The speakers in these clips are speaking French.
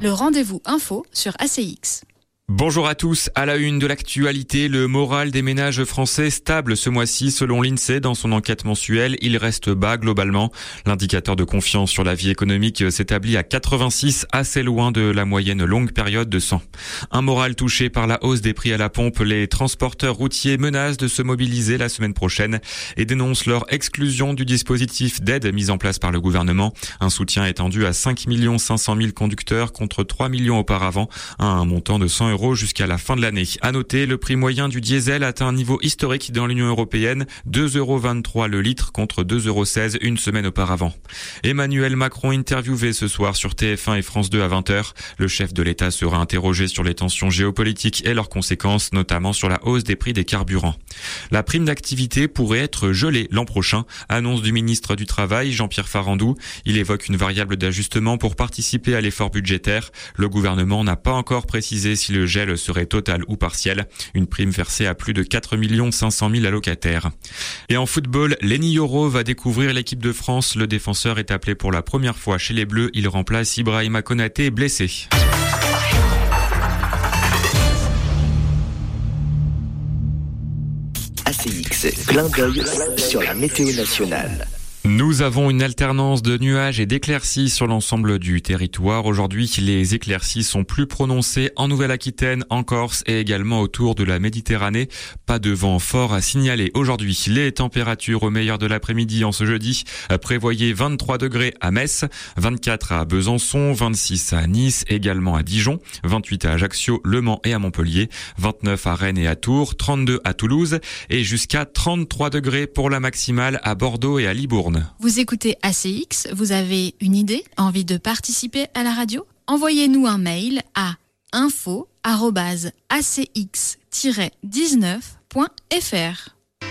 Le rendez-vous info sur ACX. Bonjour à tous. À la une de l'actualité, le moral des ménages français stable ce mois-ci selon l'INSEE. Dans son enquête mensuelle, il reste bas globalement. L'indicateur de confiance sur la vie économique s'établit à 86, assez loin de la moyenne longue période de 100. Un moral touché par la hausse des prix à la pompe, les transporteurs routiers menacent de se mobiliser la semaine prochaine et dénoncent leur exclusion du dispositif d'aide mis en place par le gouvernement. Un soutien étendu à 5 500 000 conducteurs contre 3 millions auparavant, à un montant de 100 € jusqu'à la fin de l'année. À noter, le prix moyen du diesel atteint un niveau historique dans l'Union européenne, 2,23 € le litre contre 2,16 € une semaine auparavant. Emmanuel Macron interviewé ce soir sur TF1 et France 2 à 20h. Le chef de l'État sera interrogé sur les tensions géopolitiques et leurs conséquences, notamment sur la hausse des prix des carburants. La prime d'activité pourrait être gelée l'an prochain, annonce du ministre du Travail, Jean-Pierre Farandou. Il évoque une variable d'ajustement pour participer à l'effort budgétaire. Le gouvernement n'a pas encore précisé si le gel serait total ou partiel. Une prime versée à plus de 4 500 000 allocataires. Et en football, Lenny Yoro va découvrir l'équipe de France. Le défenseur est appelé pour la première fois chez les Bleus. Il remplace Ibrahima Konaté, blessé. ACX, clin d'œil sur la météo nationale. Nous avons une alternance de nuages et d'éclaircies sur l'ensemble du territoire. Aujourd'hui, les éclaircies sont plus prononcées en Nouvelle-Aquitaine, en Corse et également autour de la Méditerranée. Pas de vent fort à signaler aujourd'hui. Les températures au meilleur de l'après-midi en ce jeudi. Prévoyez 23 degrés à Metz, 24 à Besançon, 26 à Nice, également à Dijon, 28 à Ajaccio, Le Mans et à Montpellier, 29 à Rennes et à Tours, 32 à Toulouse et jusqu'à 33 degrés pour la maximale à Bordeaux et à Libourne. Vous écoutez ACX, vous avez une idée, envie de participer à la radio ? Envoyez-nous un mail à info@acx-19.fr.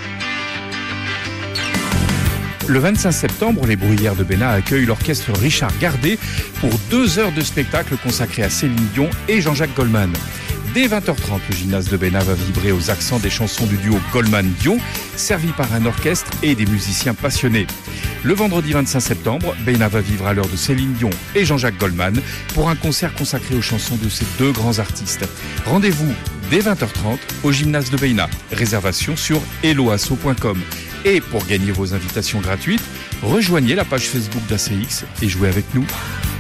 Le 25 septembre, les Bruyères de Bénat accueillent l'orchestre Richard Gardet pour 2 heures de spectacle consacré à Céline Dion et Jean-Jacques Goldman. Dès 20h30, le gymnase de Bénat va vibrer aux accents des chansons du duo Goldman-Dion, servi par un orchestre et des musiciens passionnés. Le vendredi 25 septembre, Bénat va vivre à l'heure de Céline Dion et Jean-Jacques Goldman pour un concert consacré aux chansons de ces 2 grands artistes. Rendez-vous dès 20h30 au gymnase de Bénat. Réservation sur helloasso.com. Et pour gagner vos invitations gratuites, rejoignez la page Facebook d'ACX et jouez avec nous.